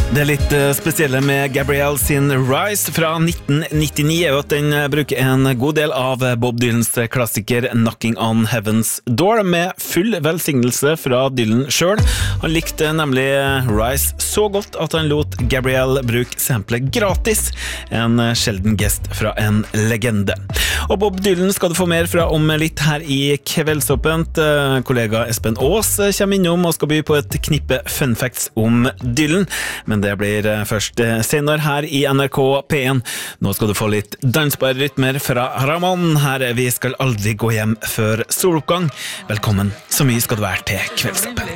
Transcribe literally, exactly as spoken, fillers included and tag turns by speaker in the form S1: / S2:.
S1: Det litt spesielle med Gabrielle sin Rise fra nitten nittini er jo at den bruker en god del av Bob Dylans klassiker Knocking on Heaven's Door med full velsignelse fra Dylan selv. Han likte nemlig Rise så godt at han lot Gabrielle bruke samplet gratis, en sjelden gest fra en legende. Og Bob Dylan skal du få mer fra om litt her i Kveldsåpent. Kollega Espen Aas kommer innom og skal by på et knippe fun facts om Dylan, men det blir først senere her i N R K P en. Nå skal du få litt dansbare rytmer fra Ramon. Her Vi skal aldri gå hjem før soloppgang. Velkommen, så mye skal det være til Kveldsåpent.